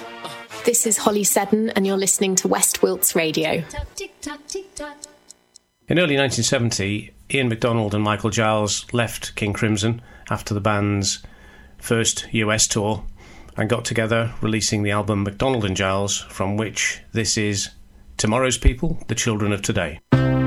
This is Holly Seddon, and you're listening to West Wilts Radio. In early 1970, Ian MacDonald and Michael Giles left King Crimson after the band's first US tour and got together, releasing the album MacDonald and Giles, from which this is Tomorrow's People, the Children of Today.